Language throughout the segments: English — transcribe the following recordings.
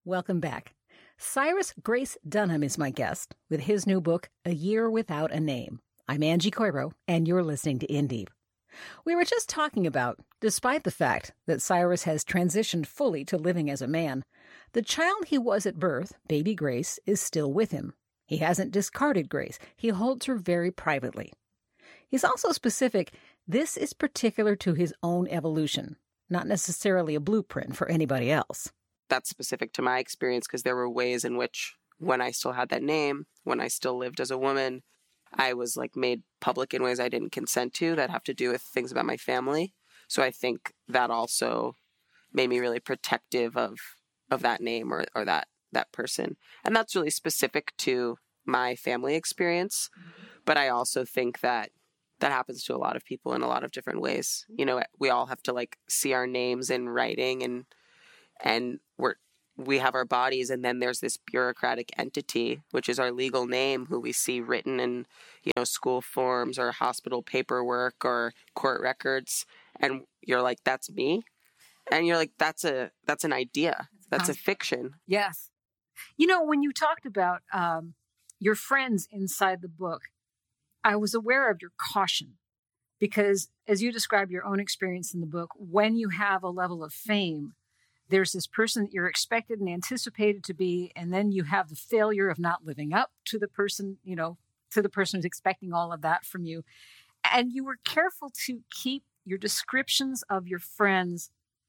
Welcome back. Cyrus Grace Dunham is my guest with his new book, A Year Without a Name. I'm Angie Coiro, and you're listening to In Deep. We were just talking about, despite the fact that Cyrus has transitioned fully to living as a man, the child he was at birth, baby Grace, is still with him. He hasn't discarded Grace. He holds her very privately. He's also specific, this is particular to his own evolution, not necessarily a blueprint for anybody else. That's specific to my experience because there were ways in which when I still had that name, when I still lived as a woman, I was made public in ways I didn't consent to that have to do with things about my family. So I think that also made me really protective of that name or that person. And that's really specific to my family experience. But I also think that happens to a lot of people in a lot of different ways. You know, we all have to see our names in writing and we have our bodies, and then there's this bureaucratic entity, which is our legal name, who we see written in, school forms or hospital paperwork or court records. And you're like, that's me. And you're like, that's an idea. That's a fiction. Yes. When you talked about your friends inside the book, I was aware of your caution because as you describe your own experience in the book, when you have a level of fame, there's this person that you're expected and anticipated to be, and then you have the failure of not living up to the person, to the person who's expecting all of that from you. And you were careful to keep your descriptions of your friends.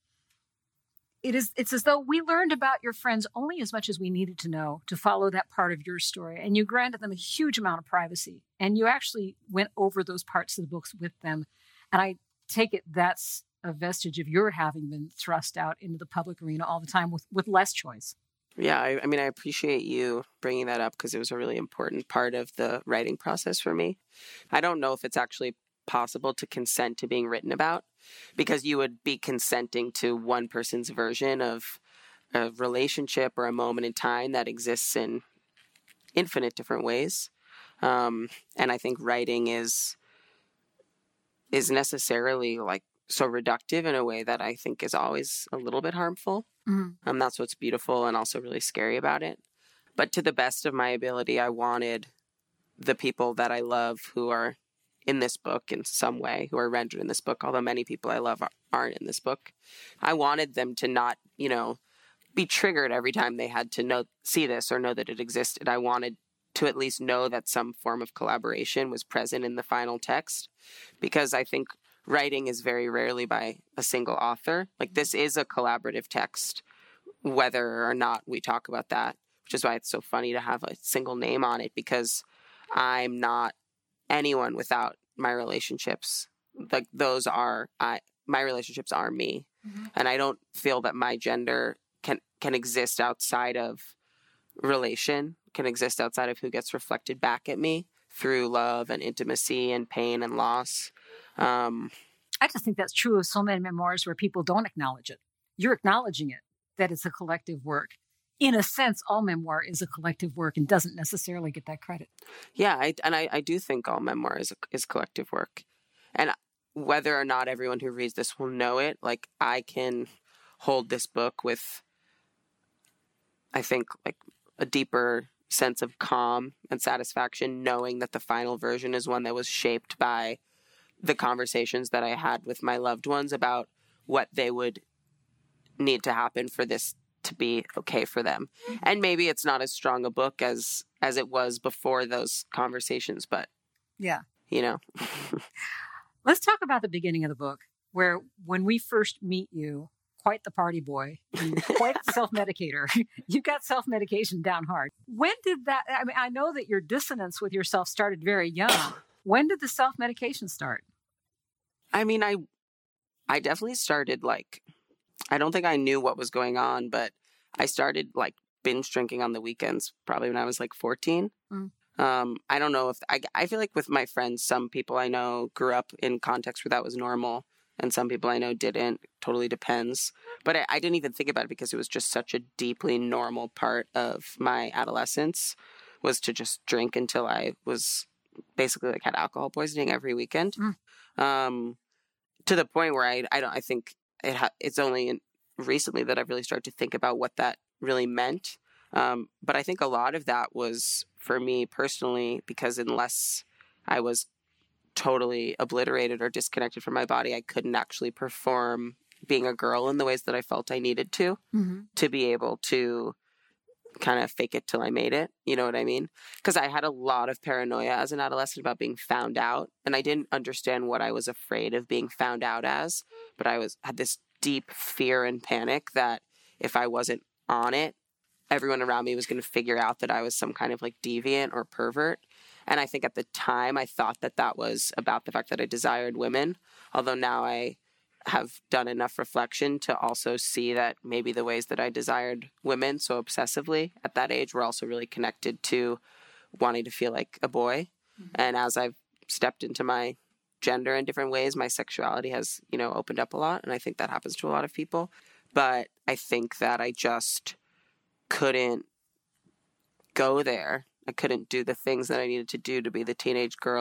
It's as though we learned about your friends only as much as we needed to know to follow that part of your story. And you granted them a huge amount of privacy. And you actually went over those parts of the books with them. And I take it that's a vestige of your having been thrust out into the public arena all the time with less choice. Yeah, I mean, I appreciate you bringing that up because it was a really important part of the writing process for me. I don't know if it's actually possible to consent to being written about because you would be consenting to one person's version of a relationship or a moment in time that exists in infinite different ways. And I think writing is necessarily so reductive in a way that I think is always a little bit harmful. Mm-hmm. That's what's beautiful and also really scary about it. But to the best of my ability, I wanted the people that I love who are in this book in some way, who are rendered in this book, although many people I love aren't in this book. I wanted them to not, be triggered every time they had to see this or know that it existed. I wanted to at least know that some form of collaboration was present in the final text, because I think writing is very rarely by a single author. This is a collaborative text, whether or not we talk about that, which is why it's so funny to have a single name on it, because I'm not anyone without my relationships. My relationships are me. Mm-hmm. And I don't feel that my gender can exist outside of relation, can exist outside of who gets reflected back at me through love and intimacy and pain and loss. I just think that's true of so many memoirs where people don't acknowledge it. You're acknowledging it, that it's a collective work. In a sense, all memoir is a collective work and doesn't necessarily get that credit. Yeah, I do think all memoir is collective work. And whether or not everyone who reads this will know it, I can hold this book with, I think, a deeper sense of calm and satisfaction, knowing that the final version is one that was shaped by the conversations that I had with my loved ones about what they would need to happen for this to be okay for them. And maybe it's not as strong a book as it was before those conversations, but yeah, Let's talk about the beginning of the book, where when we first meet you, quite the party boy, and quite the self-medicator. You've got self-medication down hard. When did that, I know that your dissonance with yourself started very young. When did the self-medication start? I mean, I definitely started I don't think I knew what was going on, but I started binge drinking on the weekends probably when I was 14. Mm. I don't know if I feel with my friends, some people I know grew up in context where that was normal and some people I know didn't. It totally depends. But I didn't even think about it because it was just such a deeply normal part of my adolescence, was to just drink until I was basically had alcohol poisoning every weekend. Mm. To the point where I think it's only recently that I've really started to think about what that really meant. But I think a lot of that was for me personally, because unless I was totally obliterated or disconnected from my body, I couldn't actually perform being a girl in the ways that I felt I needed to be able to kind of fake it till I made it. You know what I mean? Because I had a lot of paranoia as an adolescent about being found out, and I didn't understand what I was afraid of being found out as, but I had this deep fear and panic that if I wasn't on it, everyone around me was going to figure out that I was some kind of like deviant or pervert. And I think at the time I thought that that was about the fact that I desired women, although now I have done enough reflection to also see that maybe the ways that I desired women so obsessively at that age were also really connected to wanting to feel like a boy. And as I've stepped into my gender in different ways, my sexuality has, opened up a lot. And I think that happens to a lot of people. But I think that I just couldn't go there. I couldn't do the things that I needed to do to be the teenage girl